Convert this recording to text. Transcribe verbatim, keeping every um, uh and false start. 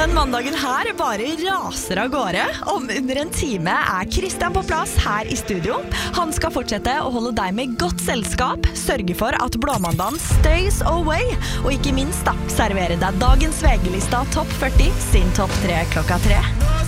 Den mandagen her bare raser av gårde. Om under en time er Kristian på plass her i studio. Han skal fortsette å holde deg med godt selskap, sørge for at blåmandagen stays away, og ikke minst da, servere deg dagens V G-lista Topp førti sin topp tre klokka tre.